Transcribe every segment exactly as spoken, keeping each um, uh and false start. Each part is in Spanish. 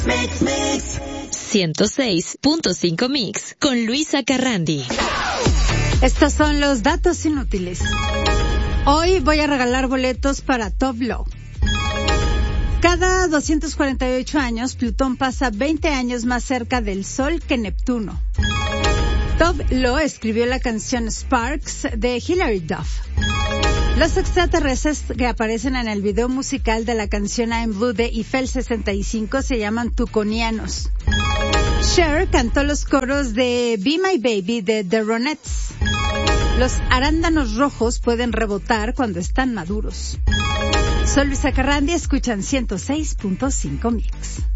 Mix, mix. ciento seis punto cinco Mix con Luisa Carrandi. Estos son los datos inútiles. Hoy voy a regalar boletos para Top Low. Cada doscientos cuarenta y ocho años, Plutón pasa veinte años más cerca del Sol que Neptuno. Tove Lo escribió la canción Sparks de Hilary Duff. Los extraterrestres que aparecen en el video musical de la canción I'm Blue de Eiffel sesenta y cinco se llaman tuconianos. Cher cantó los coros de Be My Baby de The Ronettes. Los arándanos rojos pueden rebotar cuando están maduros. Soy Luisa Carrandi, escuchan ciento seis punto cinco Mix.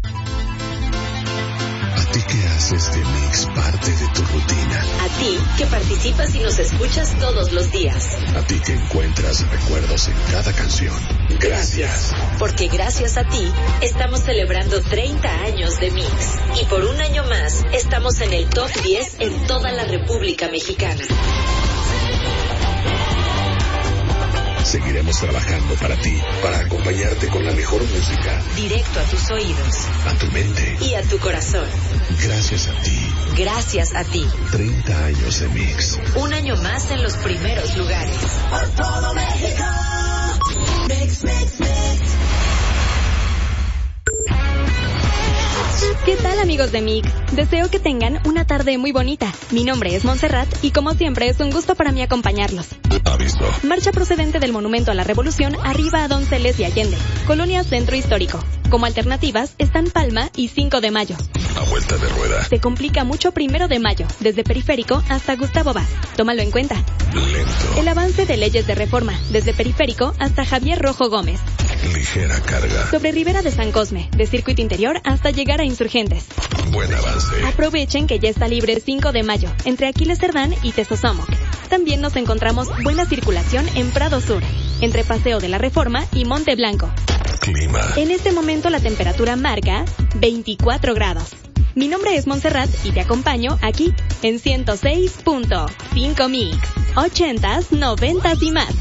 ¿A ti que haces de Mix parte de tu rutina? A ti que participas y nos escuchas todos los días. A ti que encuentras recuerdos en cada canción. Gracias. Porque gracias a ti estamos celebrando treinta años de Mix. Y por un año más estamos en el top diez en toda la República Mexicana. Seguiremos trabajando para ti, para acompañarte con la mejor música. Directo a tus oídos. A tu mente. Y a tu corazón. Gracias a ti. Gracias a ti. treinta años de Mix. Un año más en los primeros lugares. Por todo México. Mix, mix, mix. ¿Qué tal, amigos de Mix? Deseo que tengan una tarde muy bonita. Mi nombre es Montserrat y como siempre es un gusto para mí acompañarlos. Aviso. Marcha procedente del Monumento a la Revolución arriba a Donceles y Allende, Colonia Centro Histórico. Como alternativas están Palma y cinco de mayo. A vuelta de rueda. Se complica mucho primero de mayo, desde Periférico hasta Gustavo Vaz. Tómalo en cuenta. Lento. El avance de leyes de reforma, desde Periférico hasta Javier Rojo Gómez. Ligera carga. Sobre Ribera de San Cosme, de Circuito Interior hasta llegar a Insurgentes. Buen avance. Aprovechen que ya está libre el cinco de mayo, entre Aquiles Cerdán y Tezosomoc. También nos encontramos buena circulación en Prado Sur, entre Paseo de la Reforma y Monte Blanco. Clima. En este momento la temperatura marca veinticuatro grados. Mi nombre es Montserrat y te acompaño aquí en ciento seis punto cinco Mix. Ochentas, noventas y más.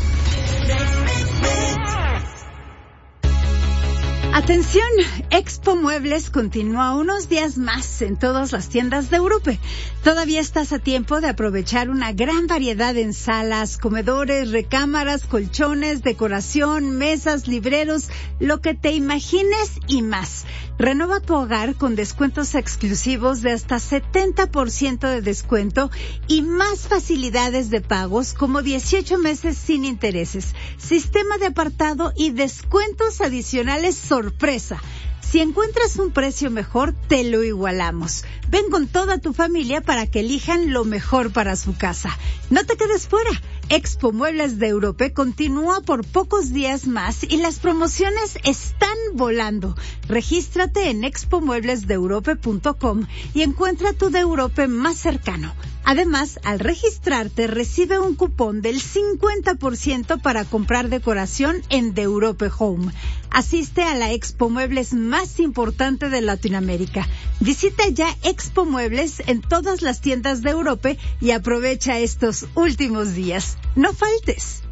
Atención, Expo Muebles continúa unos días más en todas las tiendas de Europe. Todavía estás a tiempo de aprovechar una gran variedad en salas, comedores, recámaras, colchones, decoración, mesas, libreros, lo que te imagines y más. Renueva tu hogar con descuentos exclusivos de hasta setenta por ciento de descuento y más facilidades de pagos como dieciocho meses sin intereses, sistema de apartado y descuentos adicionales sorpresa. Si encuentras un precio mejor, te lo igualamos. Ven con toda tu familia para que elijan lo mejor para su casa. No te quedes fuera. Expo Muebles de Europe continúa por pocos días más y las promociones están volando. Regístrate en expo muebles de europe punto com y encuentra tu de Europe más cercano. Además, al registrarte, recibe un cupón del cincuenta por ciento para comprar decoración en The Europe Home. Asiste a la Expo Muebles más importante de Latinoamérica. Visita ya Expo Muebles en todas las tiendas de Europe y aprovecha estos últimos días. No faltes.